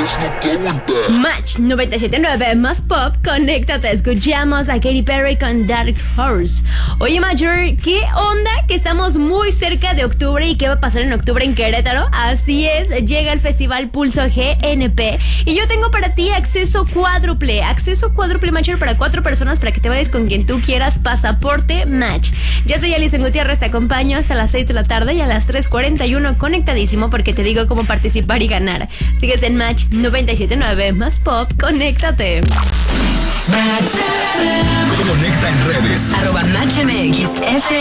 Match 97.9 más pop, conéctate, escuchamos a Katy Perry con Dark Horse. Oye, Major, ¿qué onda? Que estamos muy cerca de octubre. ¿Y qué va a pasar en octubre en Querétaro? Así es, llega el Festival Pulso GNP y yo tengo para ti acceso cuádruple, Major, para 4 personas para que te vayas con quien tú quieras, pasaporte Match. Yo soy Alison Gutiérrez, te acompaño hasta las 6 de la tarde y a las 3:41 conectadísimo porque te digo cómo participar y ganar. Sigues en Match 97.9 más pop, conéctate. Conecta en redes. @MatchMXF